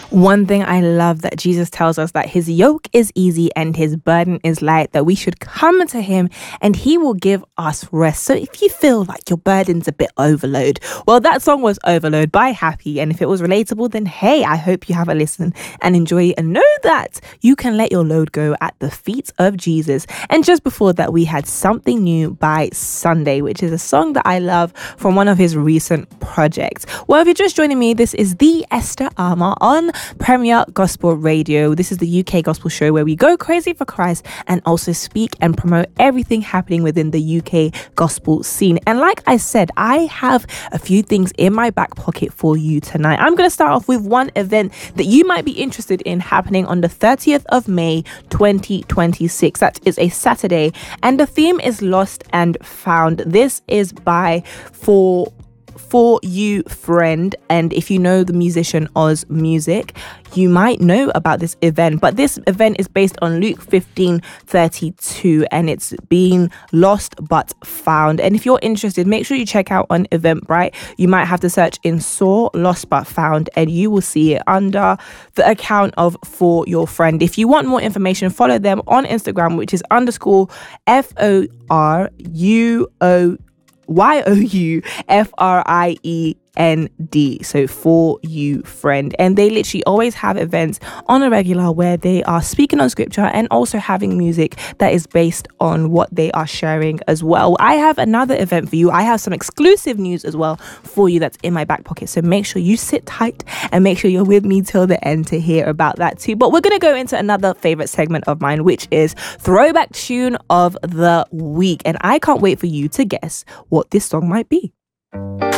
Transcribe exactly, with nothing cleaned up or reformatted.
One thing I love that Jesus tells us that his yoke is easy and his burden is light, that we should come to him and he will give us rest. So if you feel like your burden's a bit overload, well, that song was Overload by Happy. And if it was relatable, then hey, I hope you have a listen and enjoy it and know that you can let your load go at the feet of Jesus. And just before that, we had Something New by Sunday, which is a song that I love from one of his recent projects. Well, if you're just joining me, this is the Esther Armour on Premier Gospel Radio. This is the U K gospel show where we go crazy for Christ and also speak and promote everything happening within the U K gospel scene. And like I said, I have a few things in my back pocket for you tonight. I'm going to start off with one event that you might be interested in happening on the thirtieth of May twenty twenty-six. That is a Saturday, and the theme is Lost and Found. This is by For For You Friend, and if you know the musician Oz Music, you might know about this event. But this event is based on Luke fifteen thirty-two, and it's being lost but found. And if you're interested, make sure you check out on Eventbrite. You might have to search in Saw Lost but Found, and you will see it under the account of For Your Friend. If you want more information, follow them on Instagram, which is underscore F O R U O Y O U F R I E N D. So For You Friend. And they literally always have events on a regular where they are speaking on scripture and also having music that is based on what they are sharing as well. I have another event for you. I have some exclusive news as well for you that's in my back pocket. So make sure you sit tight and make sure you're with me till the end to hear about that too. But we're going to go into another favorite segment of mine, which is Throwback Tune of the Week. And I can't wait for you to guess what this song might be.